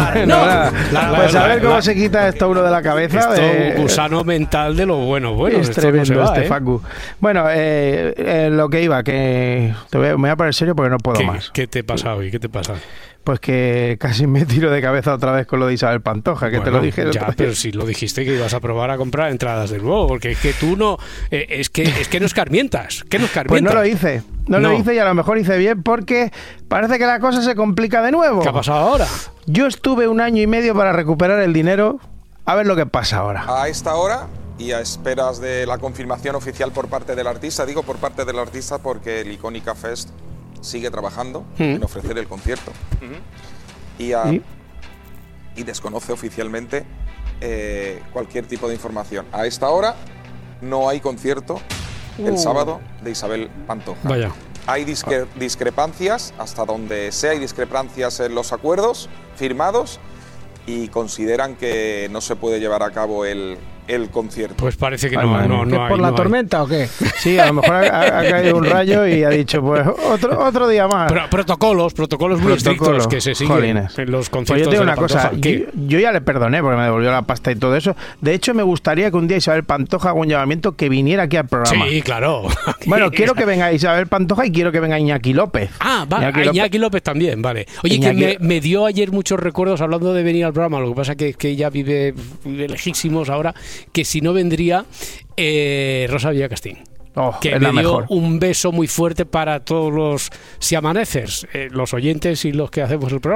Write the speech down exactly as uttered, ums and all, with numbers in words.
Claro, no. La, la, Pues la, a ver la, cómo la, se quita esto uno de la cabeza. Esto de... gusano mental de lo bueno. Bueno, es esto tremendo no se va, este ¿eh? Facu. Bueno, eh, eh, lo que iba, que te voy, me voy a poner serio porque no puedo ¿Qué, más. ¿Qué te pasa hoy? ¿Qué te pasa? Pues que casi me tiro de cabeza otra vez con lo de Isabel Pantoja, que bueno, te lo dije. Ya, pero si lo dijiste que ibas a probar a comprar entradas de nuevo, porque es que tú no, eh, es que es que no escarmientas, que no escarmientas. Pues no lo hice, no, no lo hice y a lo mejor hice bien porque parece que la cosa se complica de nuevo. ¿Qué ha pasado ahora? Yo estuve un año y medio para recuperar el dinero, a ver lo que pasa ahora. A esta hora y a esperas de la confirmación oficial por parte del artista, digo por parte del artista porque el Icónica Fest sigue trabajando mm. en ofrecer el concierto mm-hmm. y, a, ¿Y? y desconoce oficialmente eh, cualquier tipo de información. A esta hora no hay concierto uh. el sábado de Isabel Pantoja. Vaya. Hay discre- discrepancias, hasta donde sea hay discrepancias en los acuerdos firmados y consideran que no se puede llevar a cabo el, el concierto. Pues parece que Ay, no, madre, no, no, ¿que no hay, ¿Por la no tormenta hay. o qué? Sí, a lo mejor ha, ha caído un rayo y ha dicho, pues otro otro día más. Pero, protocolos, protocolos muy Protocolo. estrictos que se siguen Jolines. en los conciertos. Pues yo tengo de una la cosa, yo, yo ya le perdoné porque me devolvió la pasta y todo eso. De hecho, me gustaría que un día Isabel Pantoja haga un llamamiento que viniera aquí al programa. Sí, claro. Bueno, quiero que venga Isabel Pantoja y quiero que venga Iñaki López. Ah, va, Iñaki López, Iñaki López también, vale. Oye, Iñaki... que me, me dio ayer muchos recuerdos hablando de venir al programa, lo que pasa que, que ella vive, vive lejísimos ahora, que si no vendría eh, Rosa Villacastín. Oh, que me dio mejor. Un beso muy fuerte para todos los siamanecers, eh, los oyentes y los que hacemos el programa.